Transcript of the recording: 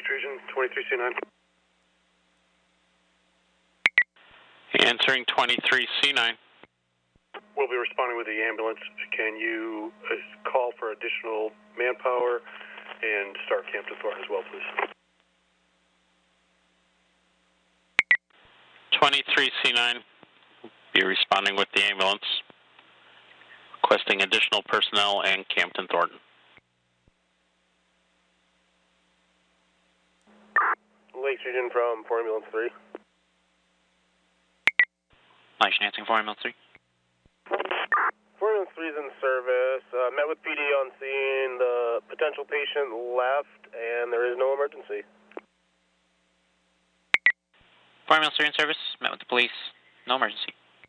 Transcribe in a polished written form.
Region 23C9. Answering 23C9. We'll be responding with the ambulance. Can you call for additional manpower and start Campton Thornton as well, please? 23C9. Be responding with the ambulance. Requesting additional personnel and Campton Thornton. Lakes Region from 4 Ambulance 3. Nice, answering 4 Ambulance 3. 4 Ambulance 3 is in service. Met with PD on scene. The potential patient left, and there is no emergency. 4 Ambulance 3 in service. Met with the police. No emergency.